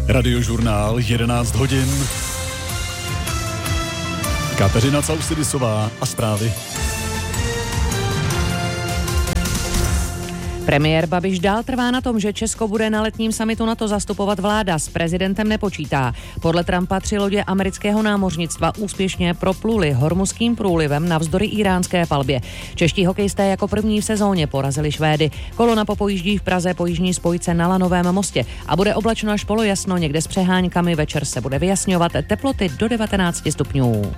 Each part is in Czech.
Radiožurnál 11 hodin. Kateřina Causydisová a zprávy. Premiér Babiš dál trvá na tom, že Česko bude na letním summitu NATO zastupovat vláda. S prezidentem nepočítá. Podle Trumpa 3 lodě amerického námořnictva úspěšně propluly Hormuzským průlivem navzdory íránské palbě. Čeští hokejisté jako první v sezóně porazili Švédy. Kolona popojíždí v Praze po jižní spojce na Lanovém mostě a bude oblačno až polojasno, někde s přeháňkami, večer se bude vyjasňovat, teploty do 19 stupňů.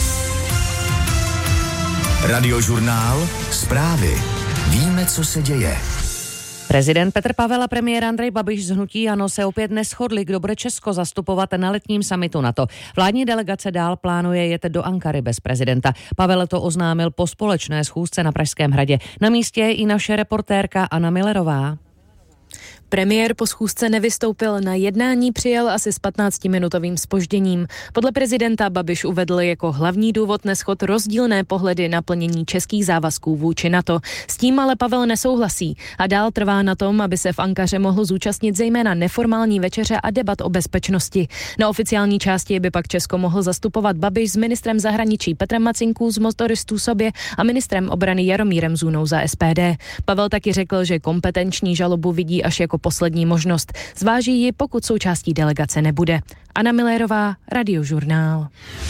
Radiožurnál, zprávy. Víme, co se děje. Prezident Petr Pavel a premiér Andrej Babiš z hnutí ANO se opět neshodli, kdo bude Česko zastupovat na letním summitu NATO. Vládní delegace dál plánuje jet do Ankary bez prezidenta. Pavel to oznámil po společné schůzce na Pražském hradě. Na místě je i naše reportérka Anna Millerová. Premiér po schůzce nevystoupil, na jednání přijel asi s 15-minutovým zpožděním. Podle prezidenta Babiš uvedl jako hlavní důvod neshod rozdílné pohledy na plnění českých závazků vůči NATO. S tím ale Pavel nesouhlasí a dál trvá na tom, aby se v Ankaře mohl zúčastnit zejména neformální večeře a debat o bezpečnosti. Na oficiální části by pak Česko mohl zastupovat Babiš s ministrem zahraničí Petrem Macinků z Motoristů sobě a ministrem obrany Jaromírem Zůnou za SPD. Pavel taky řekl, že kompetenční žalobu vidí až jako poslední možnost. Zváží ji, pokud součástí delegace nebude. Anna Millerová, Radiožurnál.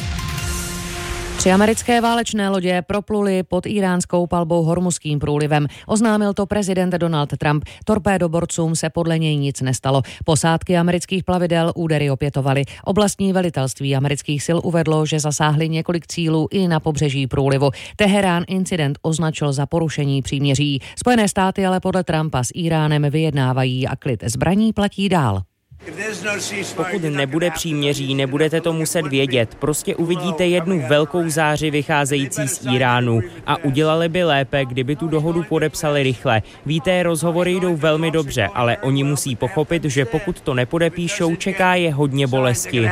3 americké válečné lodě propluly pod íránskou palbou Hormuzským průlivem. Oznámil to prezident Donald Trump. Torpédoborcům se podle něj nic nestalo. Posádky amerických plavidel údery opětovaly. Oblastní velitelství amerických sil uvedlo, že zasáhly několik cílů i na pobřeží průlivu. Teherán incident označil za porušení příměří. Spojené státy ale podle Trumpa s Íránem vyjednávají a klid zbraní platí dál. Pokud nebude příměří, nebudete to muset vědět. Prostě uvidíte jednu velkou záři vycházející z Iránu. A udělali by lépe, kdyby tu dohodu podepsali rychle. Víte, rozhovory jdou velmi dobře, ale oni musí pochopit, že pokud to nepodepíšou, čeká je hodně bolesti.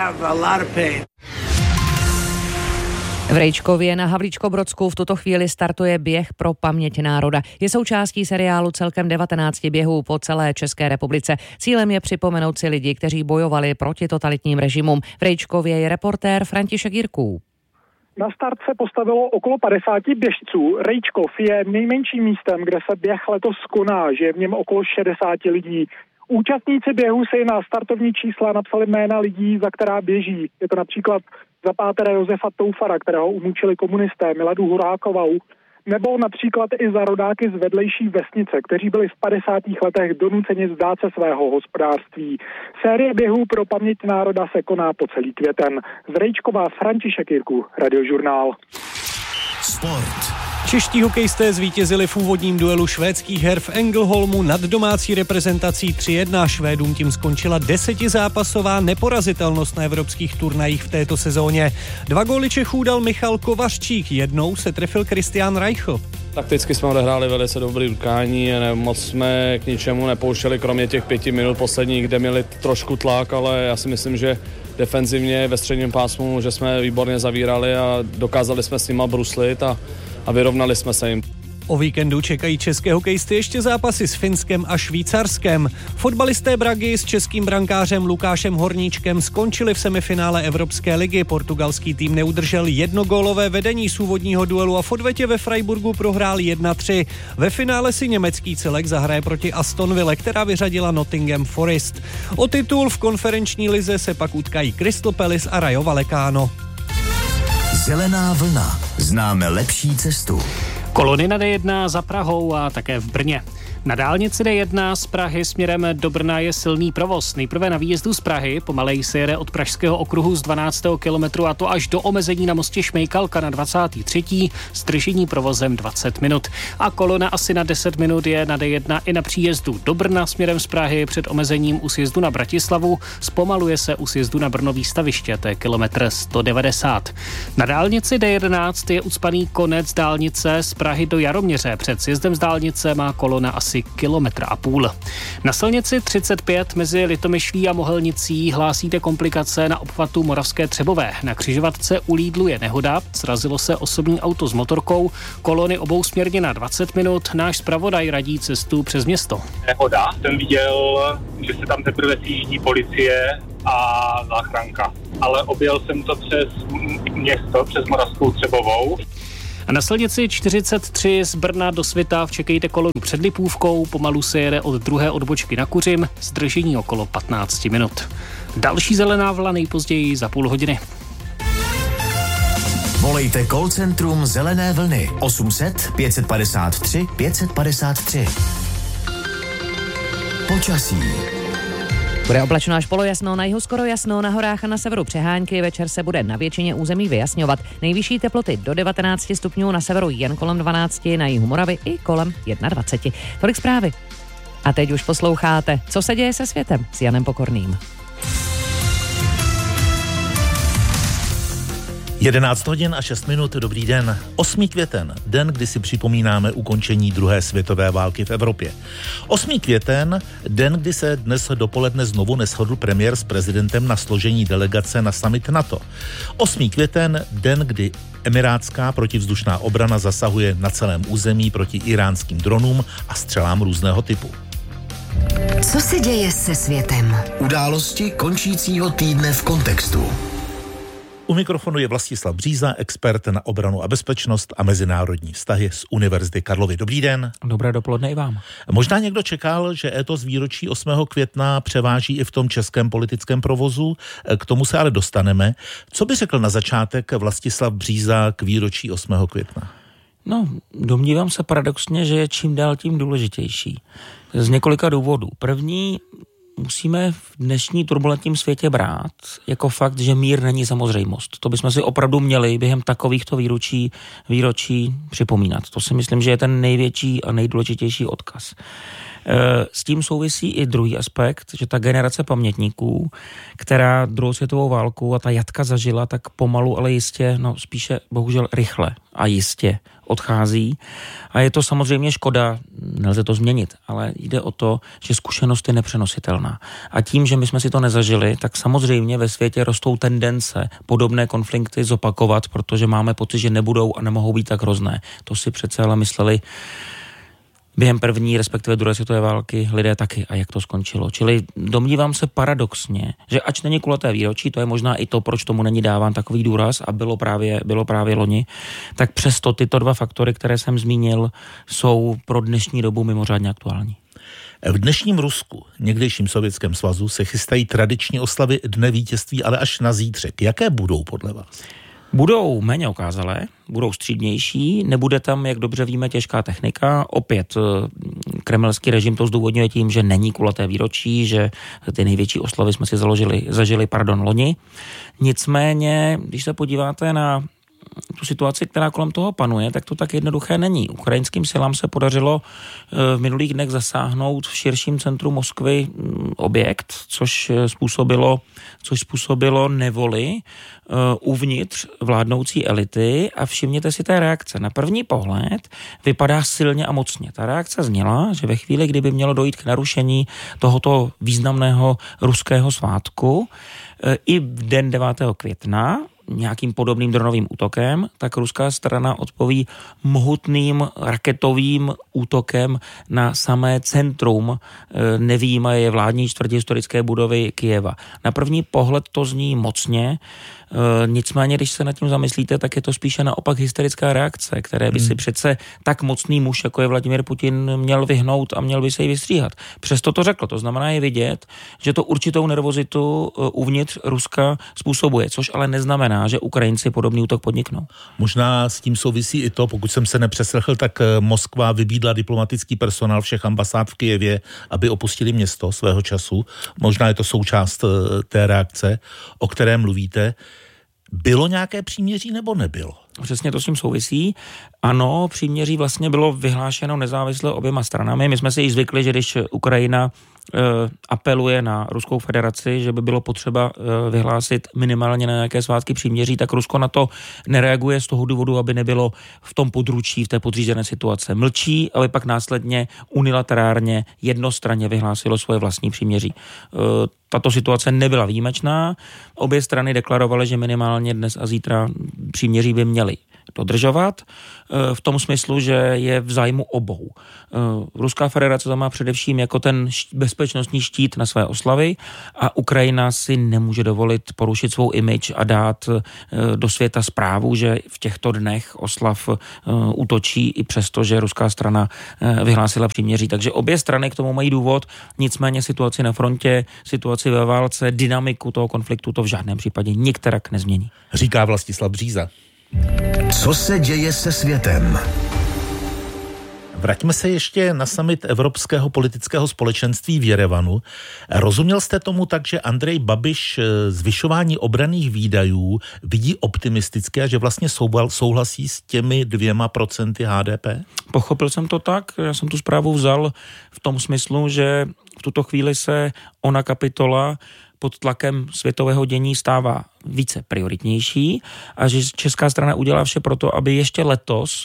V Rejčkově na Havlíčkobrodsku v tuto chvíli startuje běh pro paměť národa. Je součástí seriálu celkem 19 běhů po celé České republice. Cílem je připomenout si lidi, kteří bojovali proti totalitním režimům. V Rejčkově je reportér František Jirků. Na start se postavilo okolo 50 běžců. Rejčkov je nejmenším místem, kde se běh letos koná, že je v něm okolo 60 lidí. Účastníci běhu si na startovní čísla napsali jména lidí, za která běží. Je to například za pátera Josefa Toufara, kterého umučili komunisté, Miladu Hurákovou, nebo například i za rodáky z vedlejší vesnice, kteří byli v 50. letech donuceni vzdát se svého hospodářství. Série běhů pro paměť národa se koná po celý květen. Z Rejčkova František Jirků, Radiožurnál. Sport. Čeští hokejisté zvítězili v úvodním duelu švédských her v Ängelholmu nad domácí reprezentací 3-1. Švédům tím skončila 10zápasová neporazitelnost na evropských turnajích v této sezóně. 2 góly Čechů dal Michal Kovařčík, jednou se trefil Christian Reichl. Takticky jsme odehráli velice dobrý utkání, moc jsme k ničemu nepouštěli, kromě těch 5 minut posledních, kde měli trošku tlak, ale já si myslím, že defenzivně ve středním pásmu, že jsme výborně zavírali a dokázali jsme s nima bruslit a vyrovnali jsme se jim. O víkendu čekají české hokejisty ještě zápasy s Finskem a Švýcarskem. Fotbalisté Bragy s českým brankářem Lukášem Horníčkem skončili v semifinále Evropské ligy. Portugalský tým neudržel 1gólové vedení z úvodního duelu a v odvetě ve Freiburgu prohrál 1-3. Ve finále si německý celek zahraje proti Aston Ville, která vyřadila Nottingham Forest. O titul v konferenční lize se pak utkají Crystal Palace a Rayo Vallecano. Zelená vlna. Známe lepší cestu. Kolony na D1 za Prahou a také v Brně. Na dálnici D1 z Prahy směrem do Brna je silný provoz. Nejprve na výjezdu z Prahy, pomaleji se jede od Pražského okruhu z 12. kilometru a to až do omezení na mostě Šmejkalka na 23. s držení provozem 20 minut. A kolona asi na 10 minut je na D1 i na příjezdu do Brna směrem z Prahy před omezením u sjezdu na Bratislavu. Zpomaluje se u sjezdu na Brno výstaviště, to je kilometr 190. Na dálnici D11 je ucpaný konec dálnice z Prahy do Jaroměře. Před sjezdem z dálnice má kolona asi asi 1,5 kilometru. Na silnici 35 mezi Litomyšlí a Mohelnicí hlásíte komplikace na obchvatu Moravské Třebové. Na křižovatce u Lídlu je nehoda, srazilo se osobní auto s motorkou, kolony obousměrně na 20 minut. Náš zpravodaj radí cestu přes město. Nehoda, jsem viděl, že se tam teprve sjíždí policie a záchranka. Ale objel jsem to přes město, přes Moravskou Třebovou. A na silnici 43 z Brna do Svitav čekejte kolonu před Lipůvkou, pomalu se jede od druhé odbočky na Kuřim, zdržení okolo 15 minut. Další zelená vlna nejpozději za půl hodiny. Volejte call centrum Zelené vlny 800 553 553. Počasí. Bude oblačno až polojasno, na jihu skoro jasno, na horách a na severu přehánky, večer se bude na většině území vyjasňovat. Nejvyšší teploty do 19 stupňů, na severu jen kolem 12, na jihu Moravy i kolem 21. Tolik zprávy. A teď už posloucháte, co se děje se světem s Janem Pokorným. 11 hodin a 6 minut, dobrý den. 8. květen, den, kdy si připomínáme ukončení druhé světové války v Evropě. 8. květen, den, kdy se dnes dopoledne znovu neshodl premiér s prezidentem na složení delegace na summit NATO. 8. květen, den, kdy emirátská protivzdušná obrana zasahuje na celém území proti iránským dronům a střelám různého typu. Co se děje se světem? Události končícího týdne v kontextu. U mikrofonu je Vlastislav Bříza, expert na obranu a bezpečnost a mezinárodní vztahy z Univerzity Karlovy. Dobrý den. Dobré dopoledne i vám. Možná někdo čekal, že étos výročí 8. května převáží i v tom českém politickém provozu, k tomu se ale dostaneme. Co by řekl na začátek Vlastislav Bříza k výročí 8. května? No, domnívám se paradoxně, že je čím dál tím důležitější. Z několika důvodů. První, musíme v dnešní turbulentním světě brát jako fakt, že mír není samozřejmost. To bychom si opravdu měli během takovýchto výročí připomínat. To si myslím, že je ten největší a nejdůležitější odkaz. S tím souvisí i druhý aspekt, že ta generace pamětníků, která druhou světovou válku a ta jatka zažila, tak pomalu, ale jistě, no spíše bohužel rychle a jistě odchází. A je to samozřejmě škoda, nelze to změnit, ale jde o to, že zkušenost je nepřenositelná. A tím, že my jsme si to nezažili, tak samozřejmě ve světě rostou tendence podobné konflikty zopakovat, protože máme pocit, že nebudou a nemohou být tak hrozné. To si přece ale mysleli během první, respektive druhé světové války lidé taky a jak to skončilo. Čili domnívám se paradoxně, že ač není kulaté výročí, to je možná i to, proč tomu není dáván takový důraz a bylo právě loni, tak přesto tyto dva faktory, které jsem zmínil, jsou pro dnešní dobu mimořádně aktuální. V dnešním Rusku, někdejším Sovětském svazu, se chystají tradiční oslavy Dne vítězství, ale až na zítřek. Jaké budou podle vás? Budou méně okázalé, budou střídnější, nebude tam, jak dobře víme, těžká technika. Opět kremelský režim to zdůvodňuje tím, že není kulaté výročí, že ty největší oslavy jsme si zažili loni. Nicméně, když se podíváte na tu situaci, která kolem toho panuje, tak to tak jednoduché není. Ukrajinským silám se podařilo v minulých dnech zasáhnout v širším centru Moskvy objekt, což způsobilo nevoli uvnitř vládnoucí elity a všimněte si té reakce. Na první pohled vypadá silně a mocně. Ta reakce zněla, že ve chvíli, kdyby mělo dojít k narušení tohoto významného ruského svátku i v den 9. května nějakým podobným dronovým útokem, tak ruská strana odpoví mohutným raketovým útokem na samé centrum nevyjímaje vládní čtvrti historické budovy Kyjeva. Na první pohled to zní mocně, nicméně, když se nad tím zamyslíte, tak je to spíše naopak hysterická reakce, které by si přece tak mocný muž, jako je Vladimír Putin, měl vyhnout a měl by se jí vystříhat. Přesto to řekl, to znamená je vidět, že to určitou nervozitu uvnitř Ruska způsobuje, což ale neznamená, že Ukrajinci podobný útok podniknou. Možná s tím souvisí i to, pokud jsem se nepřeslechl, tak Moskva vybídla diplomatický personál všech ambasád v Kyjevě, aby opustili město svého času. Možná je to součást té reakce, o které mluvíte. Bylo nějaké příměří nebo nebylo? Přesně to s tím souvisí. Ano, příměří vlastně bylo vyhlášeno nezávisle oběma stranami. My jsme si již zvykli, že když Ukrajina apeluje na Ruskou federaci, že by bylo potřeba vyhlásit minimálně na nějaké svátky příměří, tak Rusko na to nereaguje z toho důvodu, aby nebylo v tom područí, v té podřízené situace. Mlčí, aby pak následně unilaterálně jednostranně vyhlásilo svoje vlastní příměří. Tato situace nebyla výjimečná. Obě strany deklarovaly, že minimálně dnes a zítra příměří by měly dodržovat v tom smyslu, že je v zájmu obou. Ruská federace to má především jako ten bezpečnostní štít na své oslavy a Ukrajina si nemůže dovolit porušit svou image a dát do světa zprávu, že v těchto dnech oslav útočí i přesto, že ruská strana vyhlásila příměří. Takže obě strany k tomu mají důvod, nicméně situaci na frontě, situaci ve válce, dynamiku toho konfliktu to v žádném případě nikterak nezmění. Říká Vlastislav Bříza. Co se děje se světem? Vraťme se ještě na summit Evropského politického společenství v Jerevanu. Rozuměl jste tomu tak, že Andrej Babiš zvyšování obranných výdajů vidí optimisticky a že vlastně souhlasí s těmi 2% HDP? Pochopil jsem to tak, já jsem tu zprávu vzal v tom smyslu, že v tuto chvíli se ona kapitola pod tlakem světového dění stává více prioritnější a že česká strana udělá vše pro to, aby ještě letos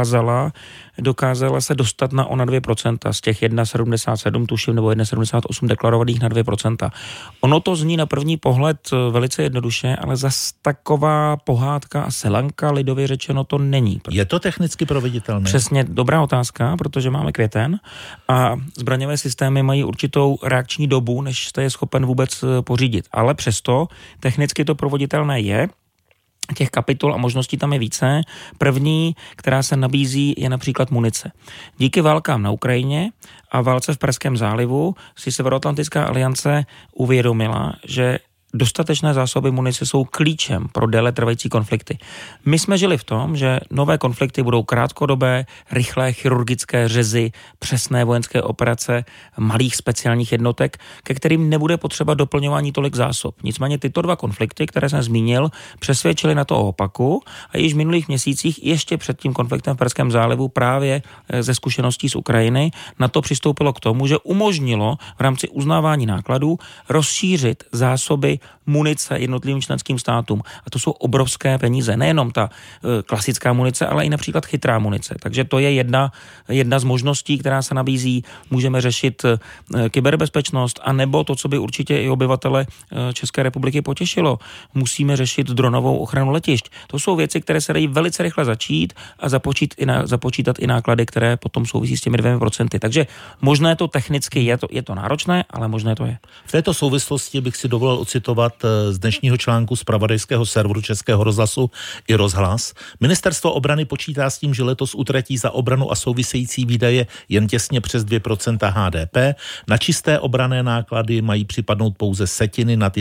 dokázala se dostat na ona 2% z těch 1,77 tuším nebo 1,78 deklarovaných na 2%. Ono to zní na první pohled velice jednoduše, ale zas taková pohádka a selanka lidově řečeno to není. Je to technicky proveditelné? Přesně, dobrá otázka, protože máme květen a zbraňové systémy mají určitou reakční dobu, než jste je schopen vůbec pořídit. Ale přesto technicky to proveditelné je. Těch kapitol a možností tam je více. První, která se nabízí, je například munice. Díky válkám na Ukrajině a válce v Perském zálivu si Severoatlantická aliance uvědomila, že dostatečné zásoby munice jsou klíčem pro déle trvající konflikty. My jsme žili v tom, že nové konflikty budou krátkodobé, rychlé chirurgické řezy, přesné vojenské operace, malých speciálních jednotek, ke kterým nebude potřeba doplňování tolik zásob. Nicméně tyto dva konflikty, které jsem zmínil, přesvědčili na to o opaku a již v minulých měsících, ještě před tím konfliktem v Perském zálivu, právě ze zkušeností z Ukrajiny, na to přistoupilo k tomu, že umožnilo v rámci uznávání nákladů rozšířit zásoby munice jednotlivým členským státům. A to jsou obrovské peníze. Nejenom ta klasická munice, ale i například chytrá munice. Takže to je jedna z možností, která se nabízí. Můžeme řešit kyberbezpečnost, anebo to, co by určitě i obyvatele České republiky potěšilo. Musíme řešit dronovou ochranu letišť. To jsou věci, které se dají velice rychle začít a započítat i náklady, které potom souvisí s těmi 2%. Takže možné to technicky je to náročné, ale možné to je. V této souvislosti bych si dovolil ocitovat z dnešního článku zpravodajského serveru Českého rozhlasu i Rozhlas. Ministerstvo obrany počítá s tím, že letos utratí za obranu a související výdaje jen těsně přes 2% HDP. Na čisté obranné náklady mají připadnout pouze setiny nad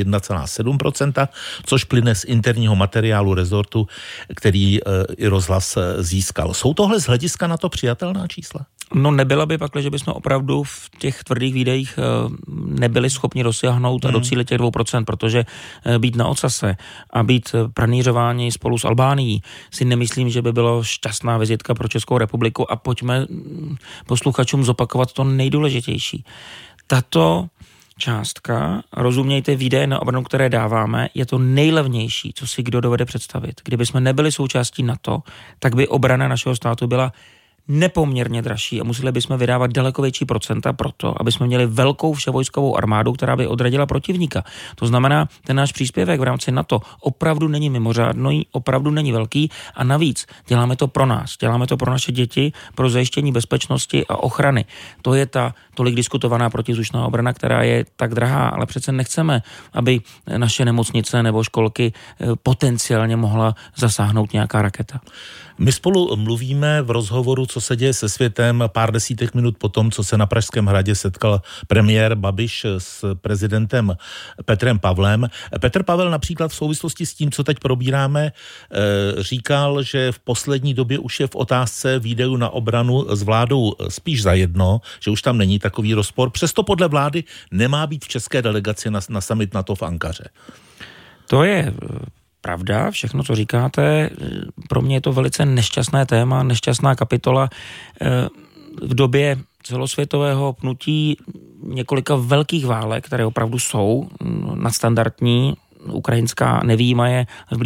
1,7%, což plyne z interního materiálu rezortu, který i Rozhlas získal. Jsou tohle z hlediska na to přijatelná čísla? No nebyla by pak, že bychom opravdu v těch tvrdých výdejích nebyli schopni dosáhnout a docílit těch 2%, protože být na ocase a být pranířováni spolu s Albánií si nemyslím, že by bylo šťastná vizitka pro Českou republiku a pojďme posluchačům zopakovat to nejdůležitější. Tato částka, rozumějte výdaje na obranu, které dáváme, je to nejlevnější, co si kdo dovede představit. Kdyby jsme nebyli součástí NATO, tak by obrana našeho státu byla nepoměrně dražší a museli bychom vydávat daleko větší procenta proto, aby jsme měli velkou vševojskovou armádu, která by odradila protivníka. To znamená, ten náš příspěvek v rámci NATO opravdu není mimořádný, opravdu není velký a navíc děláme to pro nás, děláme to pro naše děti, pro zajištění bezpečnosti a ochrany. To je ta tolik diskutovaná protivzdušná obrana, která je tak drahá, ale přece nechceme, aby naše nemocnice nebo školky potenciálně mohla zasáhnout nějaká raketa. My spolu mluvíme v rozhovoru, co se děje se světem, pár desítek minut po tom, co se na Pražském hradě setkal premiér Babiš s prezidentem Petrem Pavlem. Petr Pavel například v souvislosti s tím, co teď probíráme, říkal, že v poslední době už je v otázce výdajů na obranu s vládou spíš zajedno, že už tam není takový rozpor. Přesto podle vlády nemá být v české delegaci na summit NATO v Ankaře. To je pravda, všechno, co říkáte. Pro mě je to velice nešťastné téma, nešťastná kapitola. V době celosvětového pnutí několika velkých válek, které opravdu jsou nadstandardní, ukrajinská nevyjímaje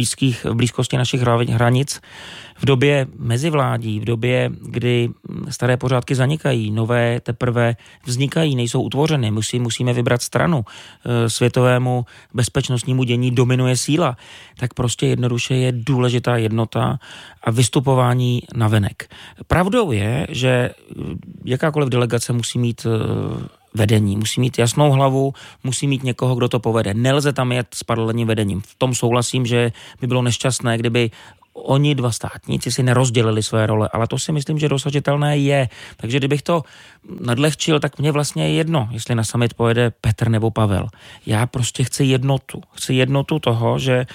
v blízkosti našich hranic, v době mezivládí, v době, kdy staré pořádky zanikají, nové teprve vznikají, nejsou utvořeny, musíme vybrat stranu, světovému bezpečnostnímu dění dominuje síla, tak prostě jednoduše je důležitá jednota a vystupování navenek. Pravdou je, že jakákoliv delegace musí mít vedení, musí mít jasnou hlavu, musí mít někoho, kdo to povede. Nelze tam jet s paralelním vedením. V tom souhlasím, že by bylo nešťastné, kdyby oni dva státníci si nerozdělili své role, ale to si myslím, že dosažitelné je. Takže kdybych to nadlehčil, tak mně vlastně je jedno, jestli na summit pojede Petr nebo Pavel. Já prostě chci jednotu. Chci jednotu toho, že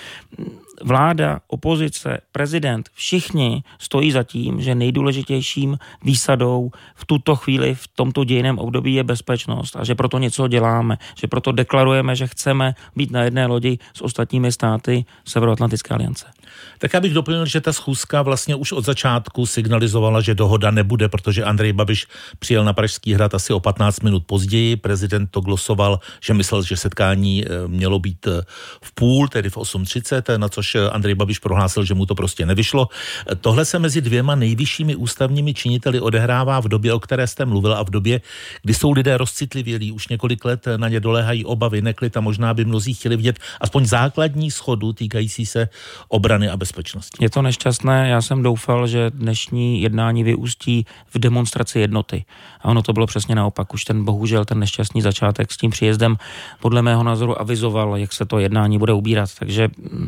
vláda, opozice, prezident, všichni stojí za tím, že nejdůležitějším výsadou v tuto chvíli, v tomto dějiném období je bezpečnost a že proto něco děláme, že proto deklarujeme, že chceme být na jedné lodi s ostatními státy Severoatlantické aliance. Tak já bych doplnil, že ta schůzka vlastně už od začátku signalizovala, že dohoda nebude, protože Andrej Babiš přijel na Pražský hrad asi o 15 minut později. Prezident to glosoval, že myslel, že setkání mělo být v půl, tedy v 8:30, na což Andrej Babiš prohlásil, že mu to prostě nevyšlo. Tohle se mezi dvěma nejvyššími ústavními činiteli odehrává v době, o které jste mluvil, a v době, kdy jsou lidé rozcitlivělí, už několik let na ně doléhají obavy, neklid a možná by mnozí chtěli vidět aspoň základní shodu týkající se obrany a bezpečnosti. Je to nešťastné, já jsem doufal, že dnešní jednání vyústí v demonstraci jednoty. A ono to bylo přesně naopak. Už bohužel ten nešťastný začátek s tím příjezdem podle mého názoru avizoval, jak se to jednání bude ubírat. Takže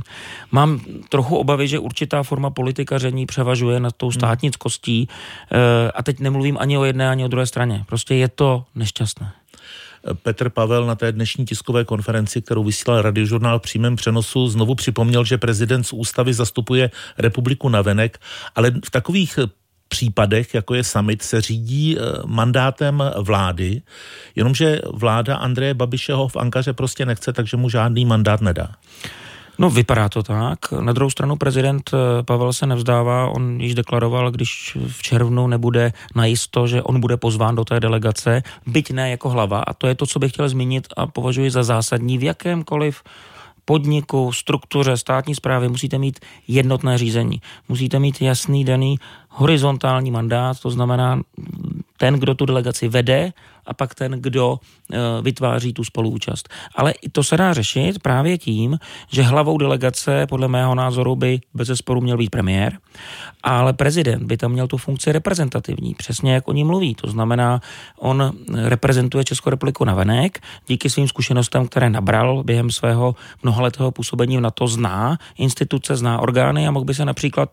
mám trochu obavy, že určitá forma politikaření převažuje nad tou státnickostí a teď nemluvím ani o jedné, ani o druhé straně. Prostě je to nešťastné. Petr Pavel na té dnešní tiskové konferenci, kterou vysílal Radiožurnál v přímém přenosu, znovu připomněl, že prezident z ústavy zastupuje republiku navenek, ale v takových případech, jako je summit, se řídí mandátem vlády, jenomže vláda Andreje Babiše ho v Ankaře prostě nechce, takže mu žádný mandát nedá. No, vypadá to tak. Na druhou stranu prezident Pavel se nevzdává, on již deklaroval, když v červnu nebude najisto, že on bude pozván do té delegace, byť ne jako hlava, a to je to, co bych chtěl zmínit a považuji za zásadní. V jakémkoliv podniku, struktuře, státní správy musíte mít jednotné řízení. Musíte mít jasný daný horizontální mandát, to znamená ten, kdo tu delegaci vede, a pak ten, kdo vytváří tu spoluúčast. Ale i to se dá řešit právě tím, že hlavou delegace podle mého názoru by bezesporu měl být premiér, ale prezident by tam měl tu funkci reprezentativní, přesně jak o ní mluví. To znamená, on reprezentuje Českou republiku navenek, díky svým zkušenostem, které nabral během svého mnohaletého působení v NATO, zná instituce, zná orgány a mohl by se například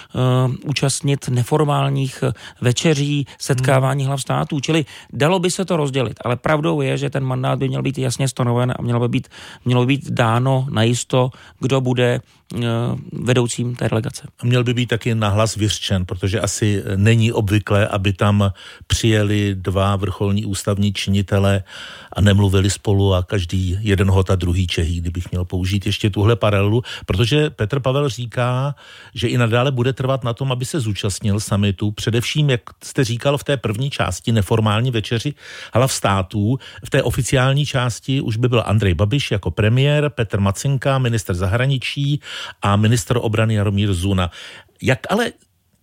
účastnit neformálních večeří, setkávání hlav států, čili dalo by se to rozdělit, ale pravdou je, že ten mandát by měl být jasně stanoven a mělo by být dáno najisto, kdo bude vedoucím té delegace. Měl by být taky nahlas vyřčen, protože asi není obvyklé, aby tam přijeli dva vrcholní ústavní činitelé a nemluvili spolu a každý jeden hot a druhý Čehý, kdybych měl použít ještě tuhle paralelu, protože Petr Pavel říká, že i nadále bude trvat na tom, aby se zúčastnil summitu, především, jak jste říkal, v té první části neformální večeři hlav států. V té oficiální části už by byl Andrej Babiš jako premiér, Petr Macinka, ministr zahraničí a ministr obrany Jaromír Zuna. Jak ale,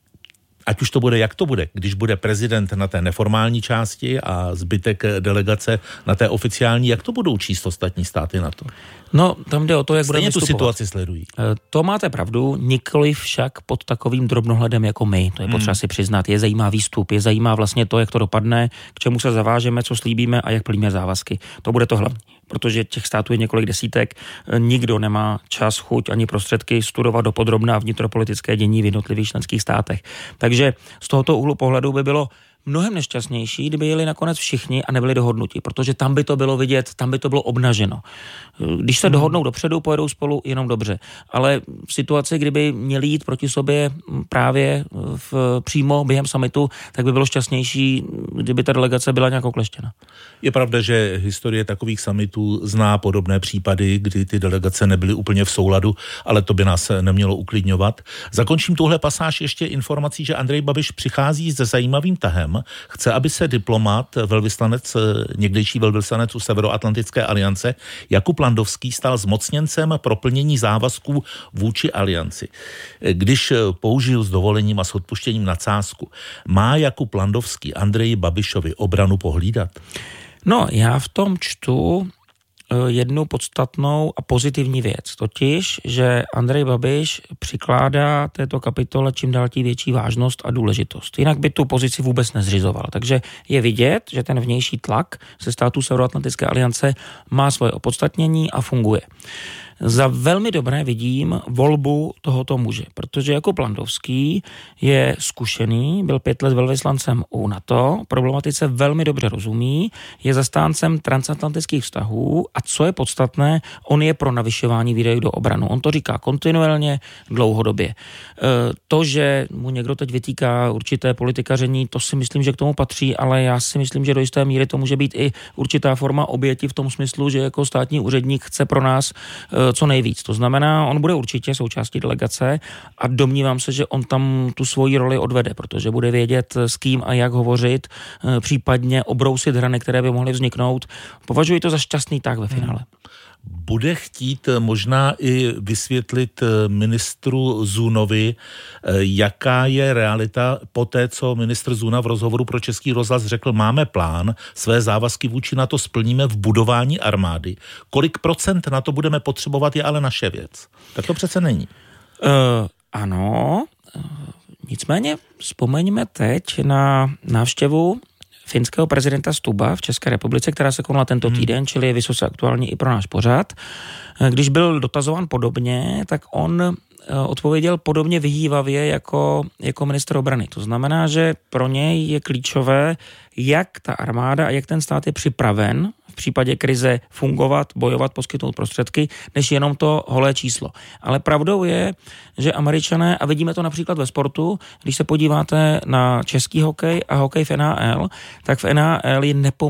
ať už to bude, jak to bude, když bude prezident na té neformální části a zbytek delegace na té oficiální, jak to budou číst ostatní státy na to? No, tam jde o to, jak budeme vystupovat. Stejně tu situaci sledují. To máte pravdu, nikoliv však pod takovým drobnohledem jako my. To je potřeba si přiznat. Je zajímá výstup, je zajímá vlastně to, jak to dopadne, k čemu se zavážeme, co slíbíme a jak plníme závazky. To bude to hlavní, protože těch států je několik desítek. Nikdo nemá čas, chuť ani prostředky studovat dopodrobna vnitropolitické dění v jednotlivých členských státech. Takže z tohoto úhlu pohledu by bylo mnohem nešťastnější, kdyby jeli nakonec všichni a nebyli dohodnutí, protože tam by to bylo vidět, tam by to bylo obnaženo. Když se dohodnou dopředu, pojedou spolu jenom dobře. Ale v situaci, kdyby měli jít proti sobě právě přímo během summitu, tak by bylo šťastnější, kdyby ta delegace byla nějak okleštěna. Je pravda, že historie takových summitů zná podobné případy, kdy ty delegace nebyly úplně v souladu, ale to by nás nemělo uklidňovat. Zakončím tuhle pasáž ještě informací, že Andrej Babiš přichází se zajímavým tahem. Ploutinem chce, aby se diplomat, někdejší velvyslanec u Severoatlantické aliance Jakub Landovský stal zmocněncem pro plnění závazků vůči alianci. Když použiju s dovolením a s odpuštěním nadsázku, má Jakub Landovský Andreji Babišovi obranu pohlídat? No, já v tom čtu jednu podstatnou a pozitivní věc, totiž, že Andrej Babiš přikládá této kapitole čím dál tím větší vážnost a důležitost. Jinak by tu pozici vůbec nezřizoval. Takže je vidět, že ten vnější tlak ze států Severoatlantické aliance má svoje opodstatnění a funguje. Za velmi dobré vidím volbu tohoto muže, protože Jakub Landovský je zkušený, byl 5 let velvyslancem u NATO, problematice velmi dobře rozumí, je zastáncem transatlantických vztahů a co je podstatné, on je pro navyšování výdajů do obranu. On to říká kontinuálně, dlouhodobě. To, že mu někdo teď vytýká určité politikaření, to si myslím, že k tomu patří, ale já si myslím, že do jisté míry to může být i určitá forma oběti v tom smyslu, že jako státní úředník chce pro nás co nejvíc. To znamená, on bude určitě součástí delegace a domnívám se, že on tam tu svoji roli odvede, protože bude vědět, s kým a jak hovořit, případně obrousit hrany, které by mohly vzniknout. Považuji to za šťastný tah ve finále. Bude chtít možná i vysvětlit ministru Zúnovi, jaká je realita po té, co ministr Zúna v rozhovoru pro Český rozhlas řekl, máme plán, své závazky vůči NATO splníme v budování armády. Kolik procent na to budeme potřebovat, je ale naše věc. Tak to přece není. Ano, nicméně vzpomeňme teď na návštěvu finského prezidenta Stuba v České republice, která se konala tento týden, čili je vysoce aktuální i pro náš pořad. Když byl dotazován podobně, tak on odpověděl podobně vyhývavě jako ministr obrany. To znamená, že pro něj je klíčové, jak ta armáda a jak ten stát je připraven v případě krize fungovat, bojovat, poskytnout prostředky, než jenom to holé číslo. Ale pravdou je, že Američané, a vidíme to například ve sportu, když se podíváte na český hokej a hokej v NHL, tak v NHL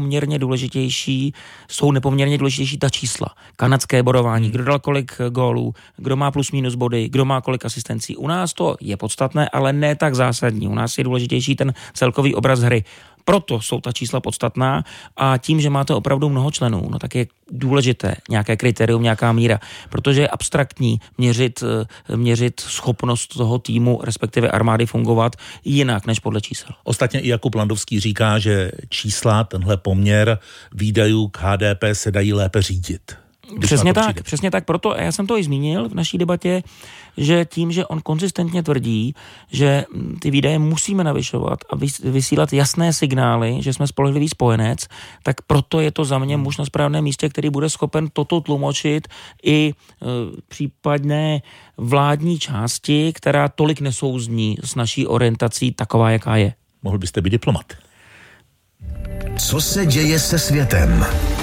jsou nepoměrně důležitější ta čísla. Kanadské bodování, kdo dal kolik gólů, kdo má plus minus body, kdo má kolik asistencí. U nás to je podstatné, ale ne tak zásadní. U nás je důležitější ten celkový obraz hry. Proto jsou ta čísla podstatná a tím, že máte opravdu mnoho členů, no tak je důležité nějaké kritérium, nějaká míra, protože je abstraktní měřit schopnost toho týmu, respektive armády fungovat jinak než podle čísel. Ostatně i Jakub Landovský říká, že čísla, tenhle poměr výdajů k HDP se dají lépe řídit. Přesně tak, proto já jsem to i zmínil v naší debatě, že tím, že on konzistentně tvrdí, že ty výdaje musíme navyšovat a vysílat jasné signály, že jsme spolehlivý spojenec, tak proto je to za mě muž na správném místě, který bude schopen toto tlumočit i případné vládní části, která tolik nesouzní s naší orientací taková, jaká je. Mohl byste být diplomat. Co se děje se světem?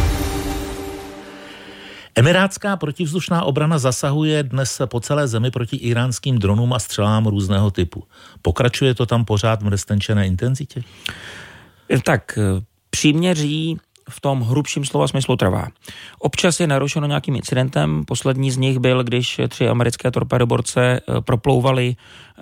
Emirátská protivzdušná obrana zasahuje dnes po celé zemi proti íránským dronům a střelám různého typu. Pokračuje to tam pořád v nestenčené intenzitě? Tak příměří v tom hrubším slova smyslu trvá. Občas je narušeno nějakým incidentem. Poslední z nich byl, když 3 americké torpédoborce proplouvali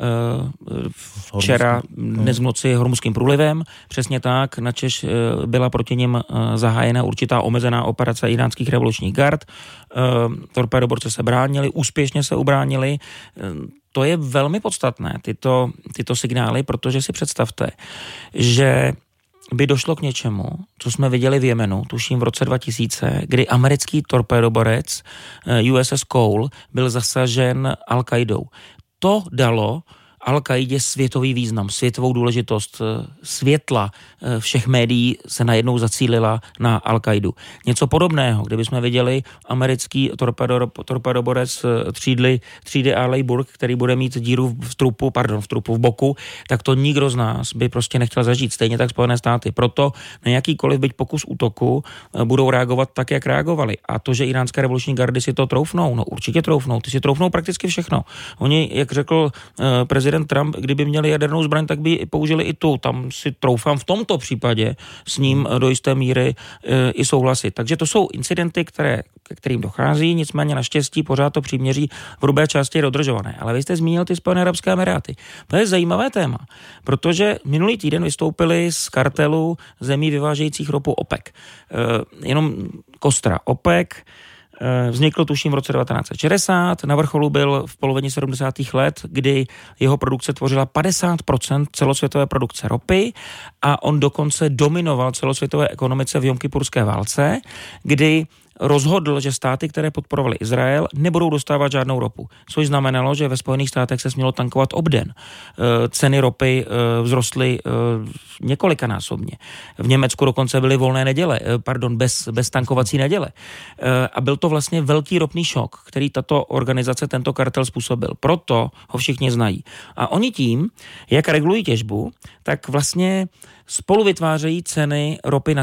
včera dnes v noci Hormuzským průlivem. Přesně tak, načež byla proti nim zahájena určitá omezená operace iránských revolučních gard. Torpédoborce se bránili, úspěšně se ubránili. To je velmi podstatné, tyto signály, protože si představte, že by došlo k něčemu, co jsme viděli v Jemenu, tuším v roce 2000, kdy americký torpédoborec USS Cole byl zasažen Al-Qaidou. To dalo Al-Qaidě světový význam, světovou důležitost, světla všech médií se najednou zacílila na Al-Qaidu. Něco podobného, kdybychom viděli americký torpedoborec třídy Arleigh který bude mít díru v trupu v boku, tak to nikdo z nás by prostě nechtěl zažít. Stejně tak Spojené státy. Proto na jakýkoliv byť pokus útoku budou reagovat tak, jak reagovali. A to, že iránské revoluční gardy si to troufnou, no určitě troufnou. Ty si troufnou prakticky všechno. Oni, jak řekl prezident Trump, kdyby měli jadernou zbraň, tak by použili i tu. Tam si troufám v tomto případě s ním do jisté míry i souhlasit. Takže to jsou incidenty, které ke kterým dochází, nicméně naštěstí pořád to příměří v hrubé části je dodržované. Ale vy jste zmínil ty Spojené arabské emiráty. To je zajímavé téma, protože minulý týden vystoupili z kartelu zemí vyvážejících ropu OPEC. Jenom kostra OPEC vznikl tuším v roce 1960, na vrcholu byl v polovině 70. let, kdy jeho produkce tvořila 50% celosvětové produkce ropy a on dokonce dominoval celosvětové ekonomice v jomkipurské válce, kdy rozhodl, že státy, které podporovaly Izrael, nebudou dostávat žádnou ropu. Což znamenalo, že ve Spojených státech se smělo tankovat obden. Ceny ropy vzrostly několikanásobně. V Německu dokonce byly volné neděle, bez tankovací neděle. A byl to vlastně velký ropný šok, který tato organizace, tento kartel způsobil. Proto ho všichni znají. A oni tím, jak regulují těžbu, tak vlastně spolu vytvářejí ceny ropy na